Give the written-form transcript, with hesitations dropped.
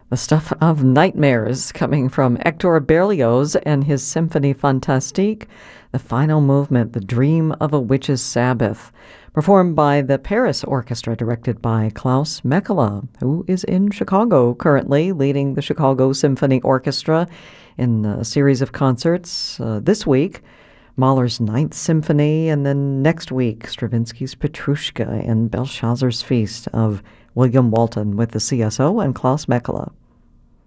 The Stuff of Nightmares, coming from Hector Berlioz and his Symphonie Fantastique, the final movement, The Dream of a Witch's Sabbath, performed by the Paris Orchestra, directed by Klaus Mekela, who is in Chicago currently, leading the Chicago Symphony Orchestra in a series of concerts this week. Mahler's Ninth Symphony, and then next week, Stravinsky's Petrushka and Belshazzar's Feast of William Walton with the CSO and Klaus Mekela.